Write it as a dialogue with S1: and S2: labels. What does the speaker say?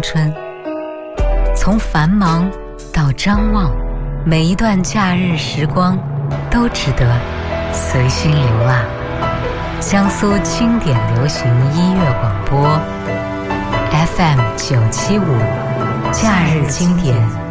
S1: 春。从繁忙到张望，每一段假日时光都值得随心流浪。江苏经典流行音乐广播 FM 975，假日经典